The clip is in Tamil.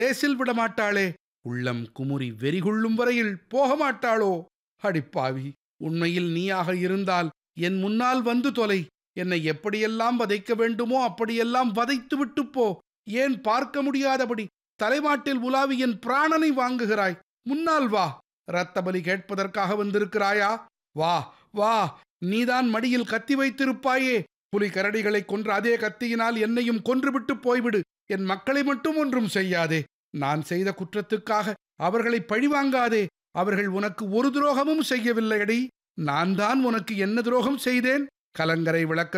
லேசில் விட மாட்டாளே. உள்ளம் குமுறி வெறிகொள்ளும் வரையில் போக மாட்டாளோ? அடிப்பாவி, உண்மையில் நீயாக இருந்தால் என் முன்னால் வந்து தொலை. என்னை எப்படியெல்லாம் வதைக்க வேண்டுமோ அப்படியெல்லாம் வதைத்து விட்டு போ. ஏன் பார்க்க முடியாதபடி தலைமாட்டில் உலாவி என் பிராணனை வாங்குகிறாய்? முன்னால் வா. இரத்த பலி கேட்பதற்காக வந்திருக்கிறாயா? வா, வா. நீதான் மடியில் கத்தி வைத்திருப்பாயே. புலி கரடிகளை கொன்ற அதே கத்தியினால் என்னையும் கொன்றுவிட்டு போய்விடு. என் மக்களை மட்டும் ஒன்றும் செய்யாதே. நான் செய்த குற்றத்துக்காக அவர்களை பழிவாங்காதே. அவர்கள் உனக்கு ஒரு துரோகமும் செய்யவில்லையடி. நான் தான் உனக்கு என்ன துரோகம் செய்தேன்? கலங்கரை விளக்க